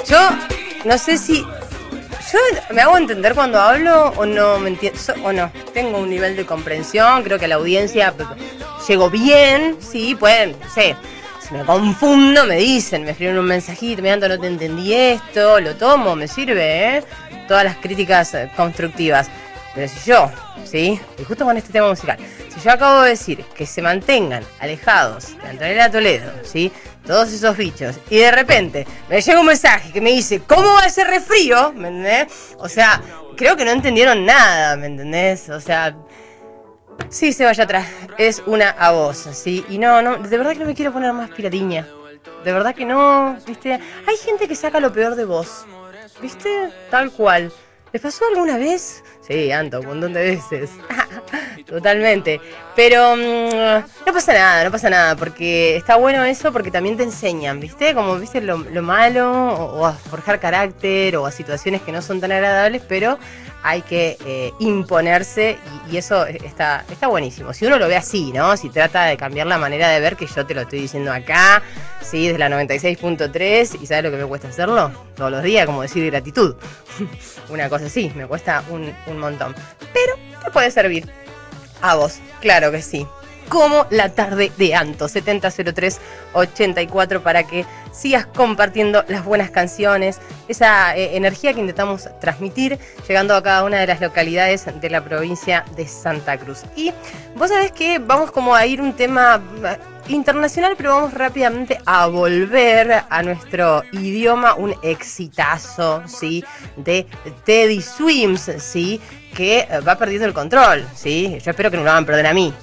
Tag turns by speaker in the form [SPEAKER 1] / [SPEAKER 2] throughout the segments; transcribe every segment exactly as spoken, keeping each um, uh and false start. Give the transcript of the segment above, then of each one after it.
[SPEAKER 1] Yo no sé si... Yo me hago entender cuando hablo o no me entiendo, o no. Tengo un nivel de comprensión, creo que a la audiencia llego bien, sí, pueden, no sé. Si me confundo, me dicen, me escriben un mensajito, me no te entendí esto, lo tomo, me sirve, ¿eh? Todas las críticas constructivas. Pero si yo, ¿sí? Y justo con este tema musical, si yo acabo de decir que se mantengan alejados de Antonella Toledo, ¿sí? Todos esos bichos, y de repente me llega un mensaje que me dice, ¿cómo va a ser refrío? ¿Me entendés? O sea, creo que no entendieron nada, ¿me entendés? O sea, sí, se vaya atrás, es una a vos, ¿sí? Y no, no, de verdad que no me quiero poner más piratiña. De verdad que no, ¿viste? Hay gente que saca lo peor de vos, ¿viste? Tal cual. ¿Les pasó alguna vez? Sí, Anto, un montón de veces. Totalmente. Pero mmm, no pasa nada, no pasa nada, porque está bueno eso porque también te enseñan, ¿viste? Como, ¿viste? Lo, lo malo, o, o a forjar carácter, o a situaciones que no son tan agradables, pero hay que eh, imponerse y, y eso está, está buenísimo. Si uno lo ve así, ¿no? Si trata de cambiar la manera de ver, que yo te lo estoy diciendo acá, ¿sí? Desde la noventa y seis punto tres, y ¿sabes lo que me cuesta hacerlo? Todos los días, como decir gratitud. Una cosa así, me cuesta un, un montón. Pero te puede servir a vos, claro que sí. Como la tarde de Anto, setenta cero tres ochenta y cuatro, para que sigas compartiendo las buenas canciones, esa eh, energía que intentamos transmitir, llegando a cada una de las localidades de la provincia de Santa Cruz. Y vos sabés que vamos como a ir un tema internacional, pero vamos rápidamente a volver a nuestro idioma, un exitazo, ¿sí? De Teddy Swims, ¿sí? Que va perdiendo el control, ¿sí? Yo espero que no lo hagan perder a mí.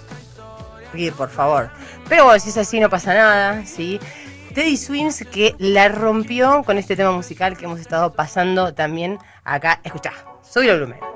[SPEAKER 1] Por favor. Pero bueno, si es así no pasa nada, ¿sí? Teddy Swims, que la rompió con este tema musical que hemos estado pasando también acá. Escuchá, subí el volumen.